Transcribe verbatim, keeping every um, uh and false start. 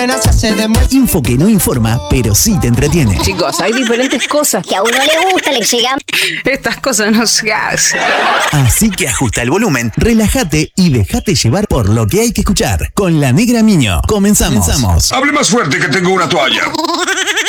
Info que no informa, pero sí te entretiene. Chicos, hay diferentes cosas que a uno le gusta, le llegan. Estas cosas no se hacen. Así que ajusta el volumen, relájate y déjate llevar por lo que hay que escuchar. Con La Negra Miño. Comenzamos. Comenzamos. Hable más fuerte que tengo una toalla.